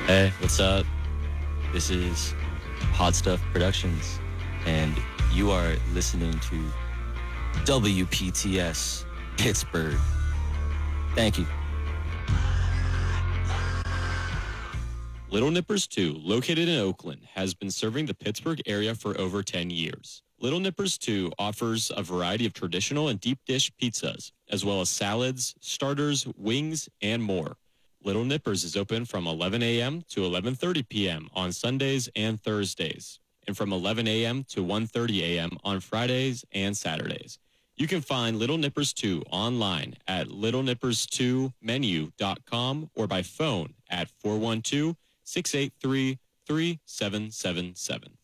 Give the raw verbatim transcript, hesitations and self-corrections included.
Hey, what's up? This is Hot Stuff Productions, and you are listening to W P T S Pittsburgh. Thank you. Little Nippers two, located in Oakland, has been serving the Pittsburgh area for over ten years. Little Nippers two offers a variety of traditional and deep dish pizzas, as well as salads, starters, wings, and more. Little Nippers is open from eleven a.m. to eleven thirty p.m. on Sundays and Thursdays, and from eleven a.m. to one thirty a.m. on Fridays and Saturdays. You can find Little Nippers two online at little nippers two menu dot com or by phone at four one two, six eight three, three seven seven seven.